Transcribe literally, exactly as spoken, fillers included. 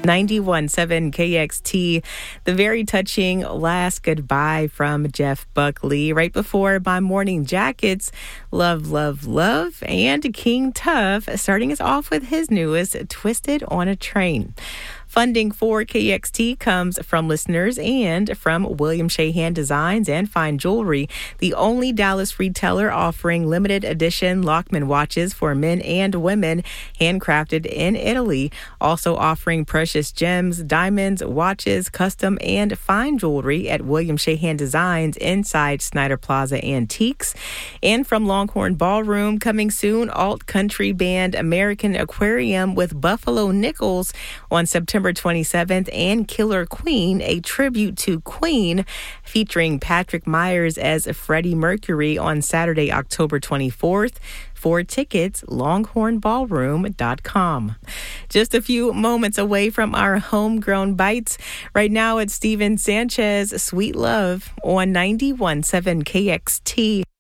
ninety-one point seven K X T, the very touching last goodbye from Jeff Buckley right before My Morning Jackets, Love, Love, Love, and King Tuff starting us off with his newest, Twisted on a Train. Funding for K X T comes from listeners and from William Shahan Designs and Fine Jewelry, the only Dallas retailer offering limited edition Lockman watches for men and women, handcrafted in Italy. Also offering precious gems, diamonds, watches, custom and fine jewelry at William Shahan Designs inside Snyder Plaza Antiques. And from Longhorn Ballroom, coming soon, alt country band American Aquarium with Buffalo Nichols on September twenty-seventh, and Killer Queen, a tribute to Queen, featuring Patrick Myers as Freddie Mercury on Saturday, October twenty-fourth. For tickets, longhorn ballroom dot com. Just a few moments away from our homegrown bites. Right now, it's Steven Sanchez, Sweet Love on ninety-one point seven K X T.